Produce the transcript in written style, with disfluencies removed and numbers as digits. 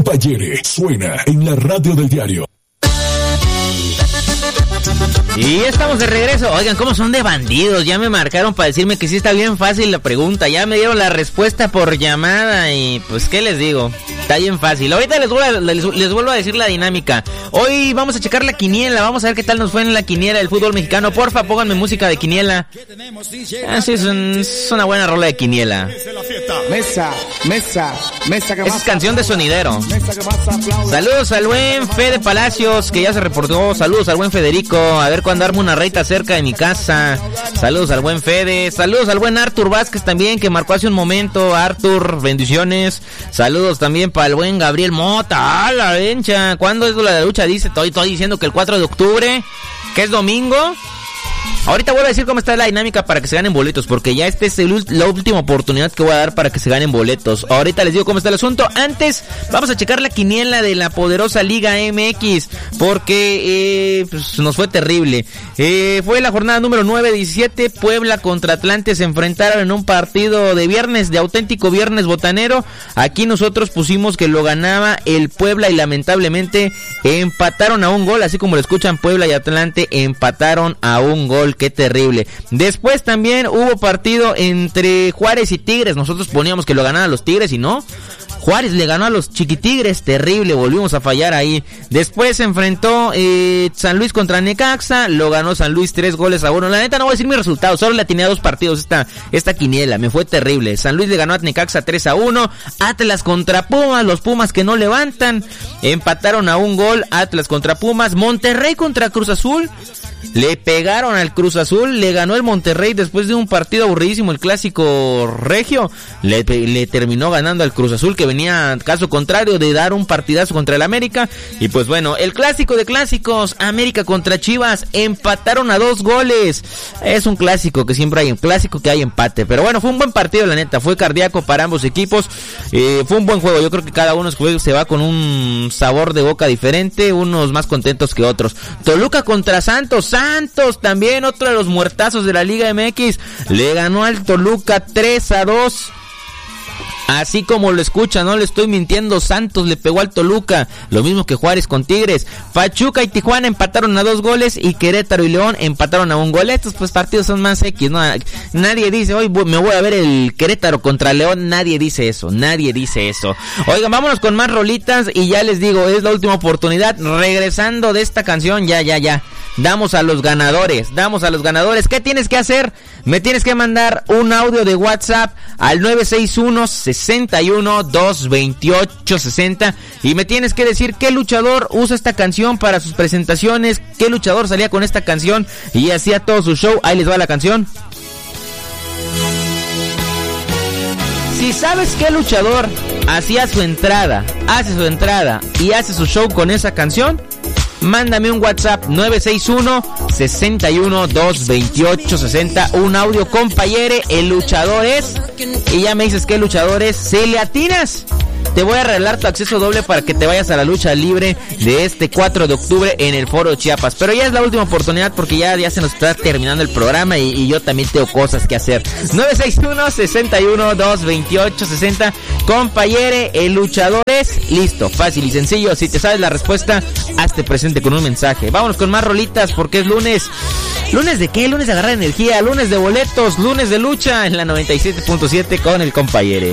Compayere suena en la radio del diario. Y estamos de regreso. Oigan, ¿cómo son de bandidos? Ya me marcaron para decirme que sí está bien fácil la pregunta. Ya me dieron la respuesta por llamada y pues, ¿qué les digo? Está bien fácil. Ahorita les vuelvo a decir la dinámica. Hoy vamos a checar la quiniela. Vamos a ver qué tal nos fue en la quiniela del fútbol mexicano. Porfa, pónganme música de quiniela. Sí, es una buena rola de quiniela. Mesa. Esa es canción de sonidero. Saludos al buen Fede Palacios, que ya se reportó. Saludos al buen Federico. A ver cuándo armo una reita cerca de mi casa. Saludos al buen Fede. Saludos al buen Artur Vázquez también, que marcó hace un momento. Artur, bendiciones. Saludos también para el buen Gabriel Mota. ¡Ah, la vencha! ¿Cuándo es la lucha? Dice, estoy diciendo que el 4 de octubre, que es domingo. Ahorita voy a decir cómo está la dinámica para que se ganen boletos, porque ya esta es la última oportunidad que voy a dar para que se ganen boletos. Ahorita les digo cómo está el asunto. Antes, vamos a checar la quiniela de la poderosa Liga MX, porque pues, nos fue terrible. Fue la jornada número 9-17, Puebla contra Atlante se enfrentaron en un partido de viernes, de auténtico viernes botanero. Aquí nosotros pusimos que lo ganaba el Puebla y lamentablemente empataron a un gol, así como lo escuchan, Puebla y Atlante empataron a un gol. Qué terrible. Después también hubo partido entre Juárez y Tigres. Nosotros poníamos que lo ganaban los Tigres y no. Juárez le ganó a los Chiquitigres, terrible, volvimos a fallar ahí. Después se enfrentó San Luis contra Necaxa, lo ganó San Luis 3-1. La neta no voy a decir mis resultados, solo le atiné a 2 partidos esta quiniela, me fue terrible. San Luis le ganó a Necaxa 3-1, Atlas contra Pumas, los Pumas que no levantan, empataron a un gol, Atlas contra Pumas. Monterrey contra Cruz Azul, le pegaron al Cruz Azul, le ganó el Monterrey después de un partido aburridísimo, el clásico regio, le terminó ganando al Cruz Azul, que venía, caso contrario, de dar un partidazo contra el América. Y pues bueno, el clásico de clásicos, América contra Chivas, empataron a 2 goles. Es un clásico que siempre hay, un clásico que hay empate, pero bueno, fue un buen partido, la neta, fue cardíaco para ambos equipos. Fue un buen juego, yo creo que cada uno se va con un sabor de boca diferente, unos más contentos que otros. Toluca contra Santos también, otro de los muertazos de la Liga MX, le ganó al Toluca 3-2. Así como lo escucha, no le estoy mintiendo, Santos le pegó al Toluca, lo mismo que Juárez con Tigres. Pachuca y Tijuana empataron a 2 goles y Querétaro y León empataron a 1 gol. Estos pues partidos son más X, ¿no? Nadie dice, hoy me voy a ver el Querétaro contra León, nadie dice eso. Oigan, vámonos con más rolitas y ya les digo, es la última oportunidad. Regresando de esta canción, ya. Damos a los ganadores. ¿Qué tienes que hacer? Me tienes que mandar un audio de WhatsApp al 961-61-228-60 y me tienes que decir qué luchador usa esta canción para sus presentaciones, qué luchador salía con esta canción y hacía todo su show. Ahí les va la canción. Si sabes qué luchador hacía su entrada, hace su entrada y hace su show con esa canción, mándame un WhatsApp 961-61-228-60, un audio, Compayere, el luchador es, y ya me dices qué luchador es. Si le atinas, te voy a regalar tu acceso doble para que te vayas a la lucha libre de este 4 de octubre en el Foro Chiapas. Pero ya es la última oportunidad porque ya se nos está terminando el programa y yo también tengo cosas que hacer. 961-61-228-60, Compayere, el luchador es. Listo, fácil y sencillo. Si te sabes la respuesta, hazte presente con un mensaje. Vámonos con más rolitas porque es lunes. ¿Lunes de qué? Lunes de agarrar energía, lunes de boletos, lunes de lucha en la 97.7 con el Compayere.